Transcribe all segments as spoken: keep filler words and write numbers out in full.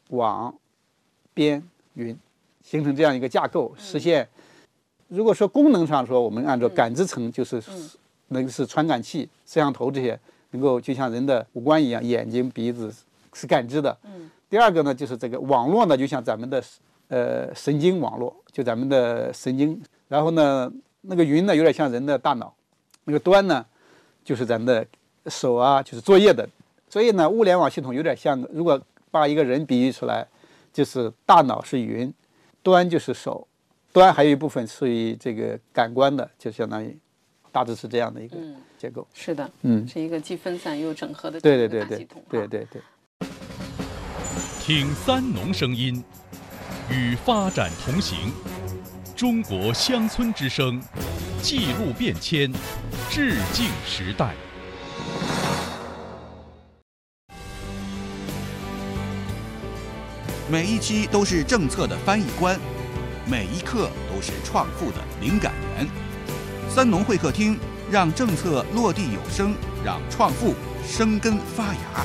网、边、云，形成这样一个架构，实现。如果说功能上说，我们按照感知层就是那个是传感器、摄像头这些，能够就像人的五官一样，眼睛、鼻子是感知的。第二个呢，就是这个网络呢，就像咱们的呃神经网络，就咱们的神经。然后呢，那个云呢，有点像人的大脑，那个端呢，就是咱们的手啊，就是作业的。所以呢，物联网系统有点像，如果把一个人比喻出来，就是大脑是云，端就是手。端还有一部分属于这个感官的，就相当于大致是这样的一个结构。 嗯、是的， 嗯， 是一个既分散又整合的对对对对大系统。 对对对。 听三农声音，与发展同行。中国乡村之声，记录变迁，致敬时代。 每一期都是政策的翻译官。每一刻都是创富的灵感源。三农会客厅，让政策落地有声，让创富生根发芽。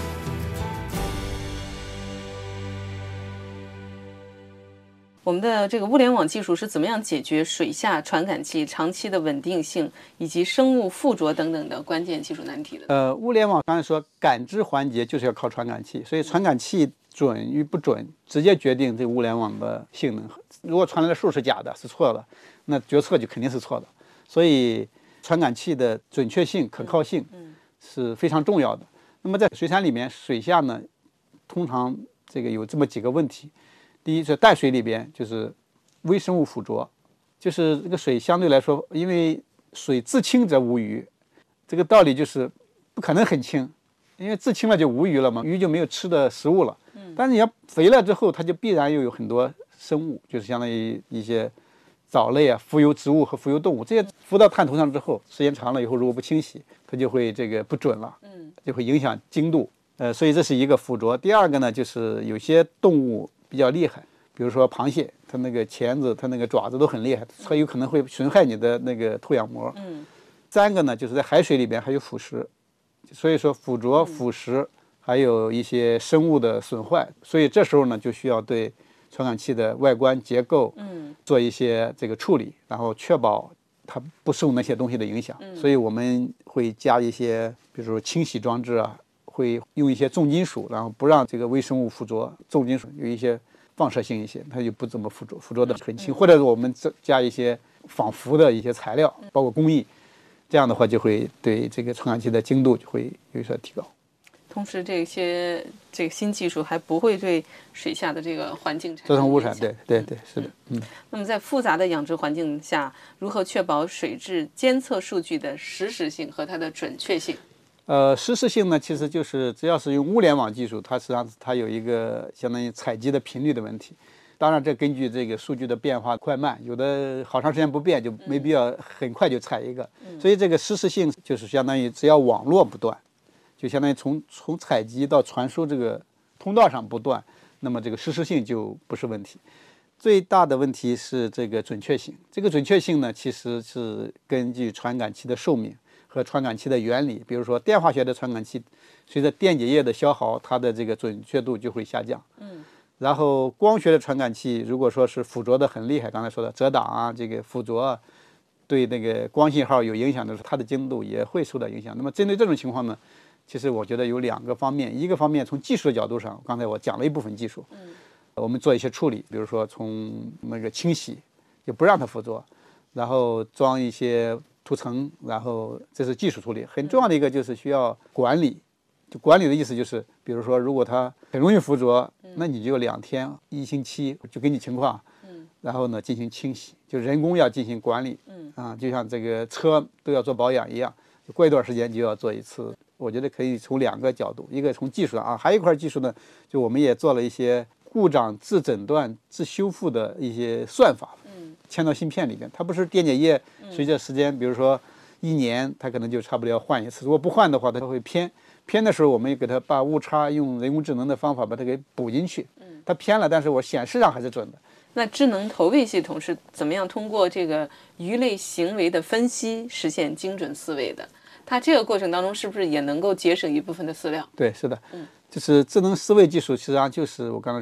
我们的这个物联网技术是怎么样解决水下传感器长期的稳定性以及生物附着等等的关键技术难题的？ 呃，物联网刚才说感知环节就是要靠传感器，所以传感器准与不准直接决定这个物联网的性能。如果传来的数是假的，是错的，那决策就肯定是错的。所以传感器的准确性、可靠性是非常重要的。那么在水产里面，水下呢，通常这个有这么几个问题。第一是淡水里边就是微生物附着，就是这个水相对来说，因为水至清则无鱼，这个道理就是不可能很清，因为至清了就无鱼了嘛，鱼就没有吃的食物了。但是你要肥了之后，它就必然又有很多生物，就是相当于一些藻类啊、浮游植物和浮游动物，这些浮到滩头上之后，时间长了以后，如果不清洗，它就会这个不准了，就会影响精度。呃，所以这是一个附着。第二个呢，就是有些动物比较厉害，比如说螃蟹，它那个钳子、它那个爪子都很厉害，它有可能会损害你的那个透氧膜。嗯。三个呢，就是在海水里边还有腐蚀，所以说附着、腐蚀，还有一些生物的损坏，所以这时候呢，就需要对传感器的外观结构，嗯，做一些这个处理，然后确保它不受那些东西的影响。嗯、所以我们会加一些，比如说清洗装置啊，会用一些重金属，然后不让这个微生物附着。重金属有一些放射性一些，它就不怎么附着，附着的很轻。或者是我们加一些仿佛的一些材料，包括工艺，这样的话就会对这个传感器的精度就会有所提高。 同时，这些这个新技术还不会对水下的这个环境产生造成污染。对对对，是的。嗯。 那么，在复杂的养殖环境下，如何确保水质监测数据的实时性和它的准确性？ 呃，实时性呢，其实就是只要是用物联网技术，它实际上它有一个相当于采集的频率的问题。当然，这根据这个数据的变化快慢，有的好长时间不变，就没必要很快就采一个。嗯、所以，这个实时性就是相当于只要网络不断。就相当于从从采集到传输这个通道上不断，那么这个实时性就不是问题。最大的问题是这个准确性。这个准确性呢，其实是根据传感器的寿命和传感器的原理。比如说电化学的传感器，随着电解液的消耗，它的这个准确度就会下降。嗯。然后光学的传感器，如果说是附着的很厉害，刚才说的遮挡啊，这个附着啊，对那个光信号有影响的时候，它的精度也会受到影响。那么针对这种情况呢？其实我觉得有两个方面，一个方面从技术的角度上，刚才我讲了一部分技术，嗯，我们做一些处理，比如说从那个清洗，就不让它附着，然后装一些涂层，然后这是技术处理。很重要的一个就是需要管理，就管理的意思就是，比如说如果它很容易附着，那你就两天、一星期就根据情况，嗯，然后呢进行清洗，就人工要进行管理，嗯啊，就像这个车都要做保养一样，就过一段时间就要做一次。我觉得可以从两个角度，一个从技术上啊，还有一块技术呢，就我们也做了一些故障自诊断、自修复的一些算法，嗯，嵌到芯片里面。它不是电解液随着时间，比如说一年，它可能就差不多要换一次。如果不换的话，它会偏。偏的时候，我们也给它把误差用人工智能的方法把它给补进去。嗯，它偏了，但是我显示上还是准的。 那智能投喂系统是怎么样通过这个鱼类行为的分析实现精准饲喂的？它这个过程当中是不是也能够节省一部分的饲料？ 对，是的，嗯，就是智能饲喂技术，实际上就是我刚才